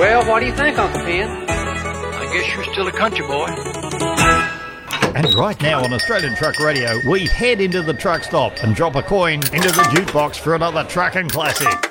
Well, what do you think, Uncle Pen? I guess you're still a country boy. And right now on Australian Truck Radio, we head into the truck stop and drop a coin into the jukebox for another trucking classic.